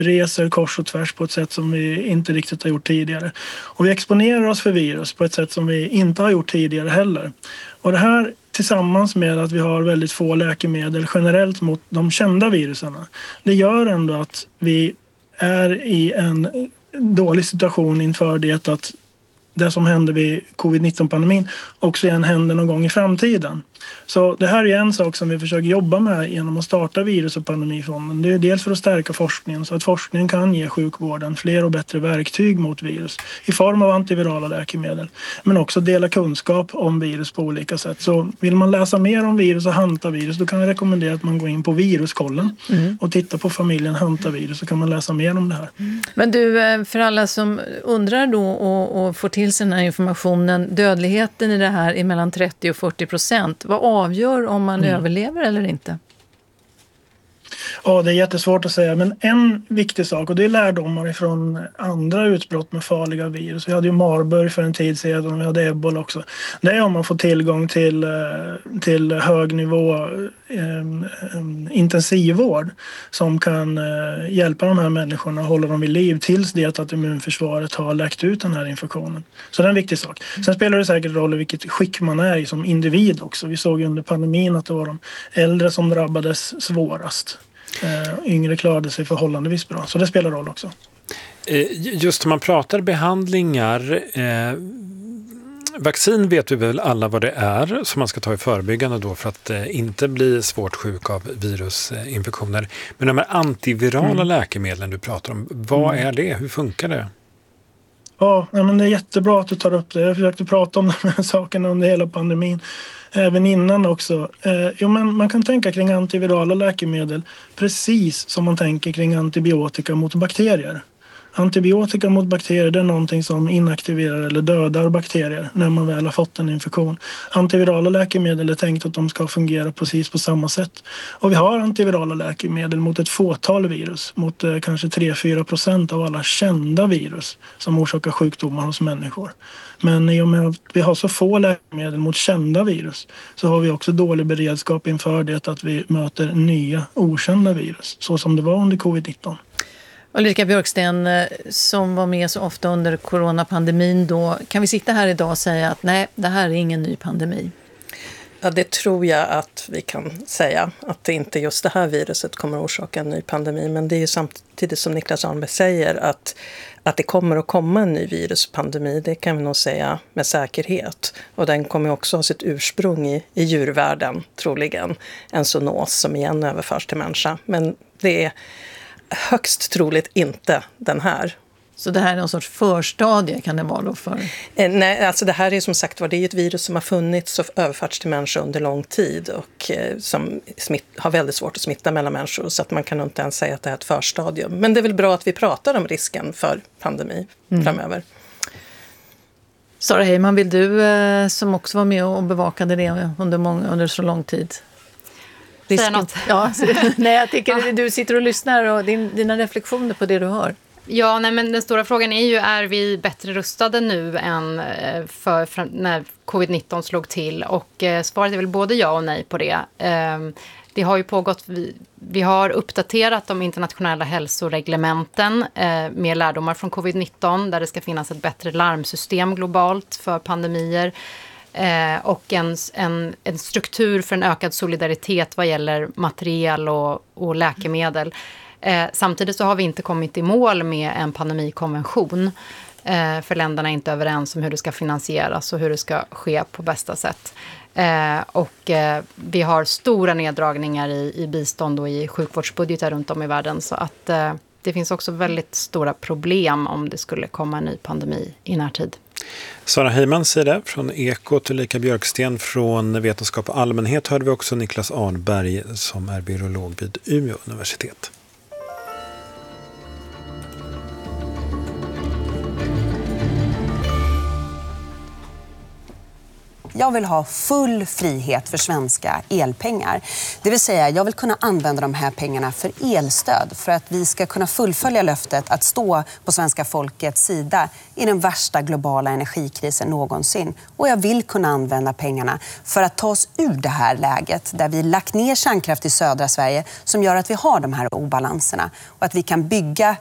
reser kors och tvärs på ett sätt som vi inte riktigt har gjort tidigare. Och vi exponerar oss för virus på ett sätt som vi inte har gjort tidigare heller. Och det här tillsammans med att vi har väldigt få läkemedel generellt mot de kända viruserna. Det gör ändå att vi är i en dålig situation inför det att det som hände vid covid-19-pandemin också igen händer någon gång i framtiden. Så det här är en sak som vi försöker jobba med genom att starta virus- och pandemifonden. Det är dels för att stärka forskningen så att forskningen kan ge sjukvården fler och bättre verktyg mot virus i form av antivirala läkemedel. Men också dela kunskap om virus på olika sätt. Så vill man läsa mer om virus och hantavirus då kan jag rekommendera att man går in på Viruskollen och tittar på familjen hantavirus så kan man läsa mer om det här. Men du, för alla som undrar då och får till sig den här informationen, dödligheten i det här är mellan 30 och 40%. Vad avgör om man överlever eller inte? Ja, det är jättesvårt att säga. Men en viktig sak, och det är lärdomar från andra utbrott med farliga virus. Vi hade ju Marburg för en tid sedan och vi hade Ebola också. Det är om man får tillgång till hög nivå intensivvård som kan hjälpa de här människorna och hålla dem vid liv tills det att immunförsvaret har läkt ut den här infektionen. Så det är en viktig sak. Sen spelar det säkert roll i vilket skick man är i som individ också. Vi såg under pandemin att det var de äldre som drabbades svårast. Yngre klarade sig förhållandevis bra. Så det spelar roll också. Just när man pratar behandlingar, vaccin vet vi väl alla vad det är som man ska ta i förebyggande då för att inte bli svårt sjuk av virusinfektioner. Men de här antivirala läkemedlen du pratar om, vad är det? Hur funkar det? Ja, men det är jättebra att du tar upp det. Jag försökte prata om de här sakerna under hela pandemin. Även innan också. Men man kan tänka kring antivirala läkemedel precis som man tänker kring antibiotika mot bakterier. Antibiotika mot bakterier det är någonting som inaktiverar eller dödar bakterier när man väl har fått en infektion. Antivirala läkemedel är tänkt att de ska fungera precis på samma sätt. Och vi har antivirala läkemedel mot ett fåtal virus, mot kanske 3-4% av alla kända virus som orsakar sjukdomar hos människor. Men i och med att vi har så få läkemedel mot kända virus så har vi också dålig beredskap inför det att vi möter nya okända virus, så som det var under covid-19. Ulrika Björksten, som var med så ofta under coronapandemin då, kan vi sitta här idag och säga att nej, det här är ingen ny pandemi? Ja, det tror jag att vi kan säga, att det inte just det här viruset kommer att orsaka en ny pandemi. Men det är ju samtidigt som Niklas Arnberg säger att det kommer att komma en ny viruspandemi, det kan vi nog säga med säkerhet. Och den kommer också ha sitt ursprung i djurvärlden, troligen. En zoonos som igen överförs till människa. Men det är högst troligt inte den här. Så det här är någon sorts förstadie kan det vara då för? Nej, alltså det här är som sagt det är ett virus som har funnits och överförts till människor under lång tid och som har väldigt svårt att smitta mellan människor så att man kan inte ens säga att det är ett förstadium. Men det är väl bra att vi pratar om risken för pandemi framöver. Sara Heyman, vill du som också var med och bevakade det under så lång tid? Säga något? Ja, nej, jag tycker du sitter och lyssnar och dina reflektioner på det du hör. Ja, nej, men den stora frågan är ju, är vi bättre rustade nu än för när covid-19 slog till? Och svaret är väl både ja och nej på det. Det har ju pågått, vi har uppdaterat de internationella hälsoreglementen med lärdomar från covid-19 där det ska finnas ett bättre larmsystem globalt för pandemier. Och en struktur för en ökad solidaritet vad gäller material och läkemedel. Samtidigt så har vi inte kommit i mål med en pandemikonvention. För länderna är inte överens om hur det ska finansieras och hur det ska ske på bästa sätt. Vi har stora neddragningar i bistånd och i sjukvårdsbudgetar runt om i världen. Så att det finns också väldigt stora problem om det skulle komma en ny pandemi i närtid. Sara Heyman säger det från Ekot, Ulrika Björksten från Vetenskap och allmänhet. Hörde vi också Niklas Arnberg som är virolog vid Umeå universitet. Jag vill ha full frihet för svenska elpengar. Det vill säga, jag vill kunna använda de här pengarna för elstöd. För att vi ska kunna fullfölja löftet att stå på svenska folkets sida i den värsta globala energikrisen någonsin. Och jag vill kunna använda pengarna för att ta oss ur det här läget där vi lagt ner kärnkraft i södra Sverige som gör att vi har de här obalanserna. Och att vi kan bygga